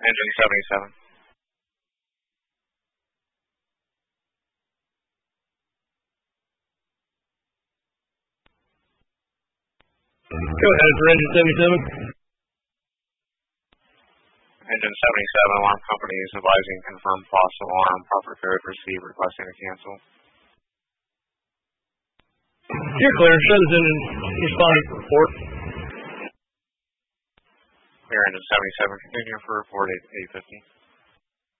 Engine 77. Go ahead for engine 77. Engine 77, alarm company is advising confirmed false alarm. Proper code received, requesting to cancel. You're clear. Show this engine responding to report. Clear engine 77. Continue for report 850.